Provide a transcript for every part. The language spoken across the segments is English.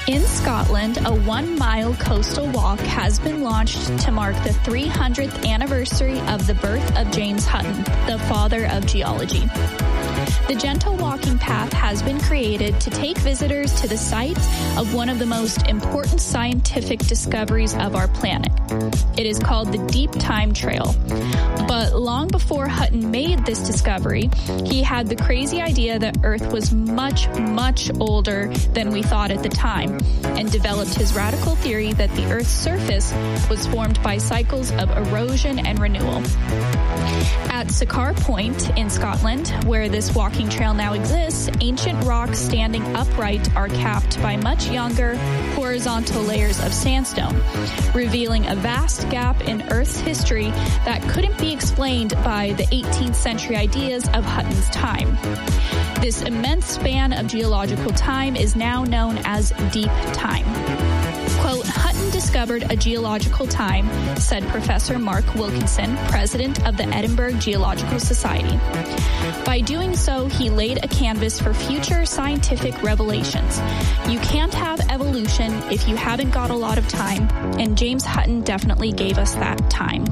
In Scotland, a 1-mile coastal walk has been launched to mark the 300th anniversary of the birth of James Hutton, the father of geology. The gentle walking path has been created to take visitors to the site of one of the most important scientific discoveries of our planet. It is called the Deep Time Trail. But long before Hutton made this discovery, he had the crazy idea that Earth was much, much older than we thought at the time, and developed his radical theory that the Earth's surface was formed by cycles of erosion and renewal. At Sakar Point in Scotland, where this walking trail now exists, ancient rocks standing upright are capped by much younger, horizontal layers of sandstone, revealing a vast gap in Earth's history that couldn't be explained by the 18th century ideas of Hutton's time. This immense span of geological time is now known as deep time. Quote, Hutton discovered a geological time, said Professor Mark Wilkinson, president of the Edinburgh Geological Society. By doing so, he laid a canvas for future scientific revelations. You can't have evolution if you haven't got a lot of time, and James Hutton definitely gave us that time.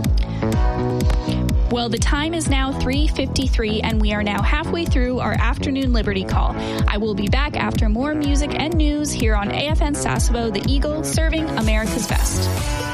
Well, the time is now 3:53, and we are now halfway through our afternoon Liberty Call. I will be back after more music and news here on AFN Sasebo, the Eagle, serving America's best.